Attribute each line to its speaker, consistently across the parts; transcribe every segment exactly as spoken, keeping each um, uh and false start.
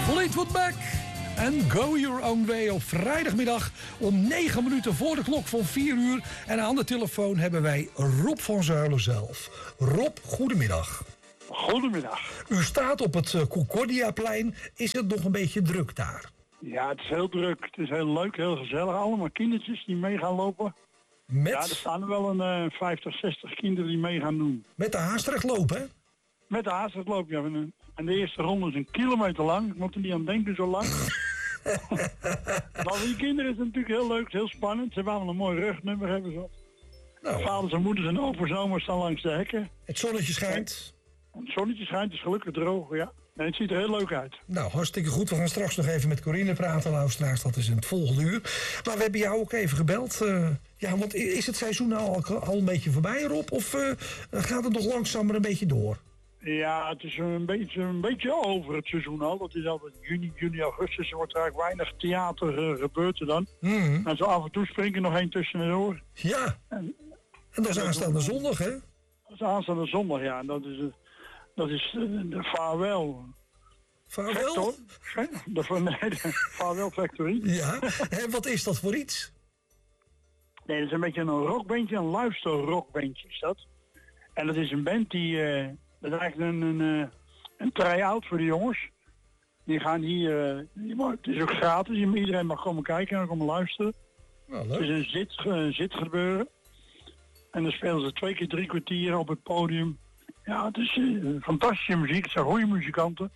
Speaker 1: Fleetwood Mac en Go Your Own Way op vrijdagmiddag om negen minuten voor de klok van vier uur. En aan de telefoon hebben wij Rob van Zuilen zelf. Rob, goedemiddag.
Speaker 2: Goedemiddag.
Speaker 1: U staat op het Concordiaplein. Is het nog een beetje druk daar?
Speaker 2: Ja, het is heel druk. Het is heel leuk, heel gezellig. Allemaal kindertjes die mee gaan lopen.
Speaker 1: Met...
Speaker 2: Ja, er staan er wel een uh, vijftig, zestig kinderen die mee gaan doen.
Speaker 1: Met de Haastrechtloop, hè?
Speaker 2: Met de Haastrechtloop, ja. En de eerste ronde is een kilometer lang. Ik moet er niet aan denken, zo lang. Maar voor die kinderen is het natuurlijk heel leuk, heel spannend. Ze hebben allemaal een mooi rugnummer, hebben ze.
Speaker 1: Nou,
Speaker 2: vaders en moeders en opa's en oma's staan langs de hekken.
Speaker 1: Het zonnetje schijnt.
Speaker 2: Het zonnetje schijnt, het is gelukkig droog, ja. En het ziet er heel leuk uit.
Speaker 1: Nou, hartstikke goed. We gaan straks nog even met Corinne praten, luisteraars. Dat is in het volgende uur. Maar we hebben jou ook even gebeld. Uh, ja, want is het seizoen al, al een beetje voorbij, Rob? Of uh, gaat het nog langzamer een beetje door?
Speaker 2: Ja, het is een beetje, een beetje over het seizoen al. Dat is altijd juni, juli, augustus. Er wordt eigenlijk weinig theater uh, gebeurd er dan.
Speaker 1: Mm.
Speaker 2: En zo af en toe springt er nog één tussendoor.
Speaker 1: Ja, en, en dat is aanstaande zondag, hè?
Speaker 2: Dat is aanstaande zondag, ja. Dat is, uh, dat is uh, de Vaarwel.
Speaker 1: Vaarwel?
Speaker 2: De, nee, de Vaarwel Factory.
Speaker 1: Ja, en wat is dat voor iets?
Speaker 2: Nee, dat is een beetje een rockbandje, een luisterrockbandje is dat. En dat is een band die... Uh, dat is eigenlijk een, een, een try-out voor de jongens. Die gaan hier... Uh, het is ook gratis, iedereen mag komen kijken en komen luisteren.
Speaker 1: Nou, leuk.
Speaker 2: Het is een zit, uh, zitgebeuren. En dan spelen ze twee keer drie kwartier op het podium. Ja, het is uh, fantastische muziek. Het zijn goede muzikanten.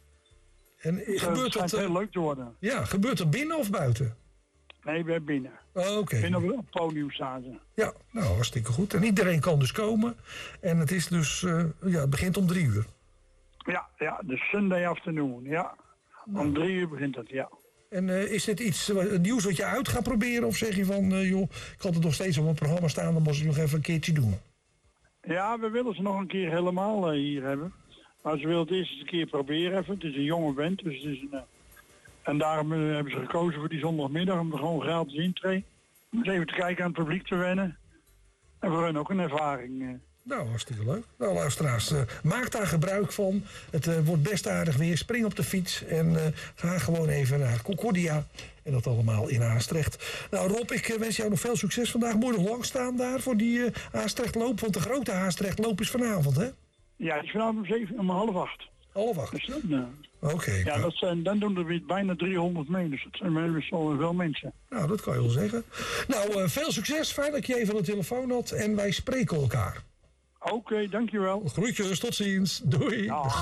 Speaker 1: En
Speaker 2: uh,
Speaker 1: gebeurt
Speaker 2: het
Speaker 1: dat...
Speaker 2: heel leuk te worden.
Speaker 1: Ja, gebeurt er binnen of buiten?
Speaker 2: Nee, we binnen.
Speaker 1: Oh, oké. Okay.
Speaker 2: Binnen op het podium staan ze.
Speaker 1: Ja, nou hartstikke goed. En iedereen kan dus komen. En het is dus, uh, ja, het begint om drie uur.
Speaker 2: Ja, ja, de Sunday afternoon, ja. Nou. Om drie uur begint het, ja.
Speaker 1: En uh, is dit iets uh, nieuws wat je uit gaat proberen? Of zeg je van, uh, joh, ik had het nog steeds op mijn programma staan, dan moest ik nog even een keertje doen?
Speaker 2: Ja, we willen ze nog een keer helemaal uh, hier hebben. Maar ze willen het eerst eens een keer proberen even. Het is een jonge band, dus het is een... Uh, En daarom uh, hebben ze gekozen voor die zondagmiddag om er gewoon gratis in te treden. Om eens even te kijken aan het publiek te wennen. En voor hen ook een ervaring. Uh.
Speaker 1: Nou, hartstikke leuk. Nou, luisteraars, uh, maak daar gebruik van. Het uh, wordt best aardig weer. Spring op de fiets en uh, ga gewoon even naar Concordia. En dat allemaal in Haastrecht. Nou, Rob, ik uh, wens jou nog veel succes vandaag. Moet je nog lang staan daar voor die uh, Haastrechtloop? Want de grote Haastrechtloop is vanavond, hè?
Speaker 2: Ja, die is vanavond om, zeven, om half acht.
Speaker 1: Half acht?
Speaker 2: Dus dan, uh,
Speaker 1: Oké. Okay,
Speaker 2: ja, dat zijn, dan doen er weer bijna driehonderd mee. Dus dat zijn best wel veel mensen.
Speaker 1: Nou, dat kan je wel zeggen. Nou, uh, veel succes. Fijn dat je even aan de telefoon had. En wij spreken elkaar.
Speaker 2: Oké, okay, dankjewel.
Speaker 1: Groetjes, tot ziens. Doei. Ja.